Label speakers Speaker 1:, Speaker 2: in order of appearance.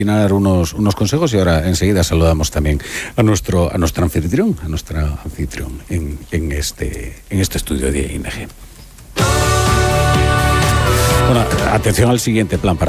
Speaker 1: unos consejos y ahora enseguida saludamos también a nuestro anfitrión, en este estudio de ING. Bueno, atención al siguiente plan para